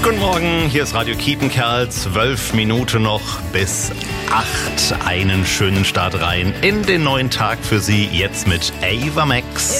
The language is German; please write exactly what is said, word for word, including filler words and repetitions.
Guten Morgen, hier ist Radio Kiepenkerl. Zwölf Minuten noch bis acht. Einen schönen Start rein in den neuen Tag für Sie. Jetzt mit Ava Max.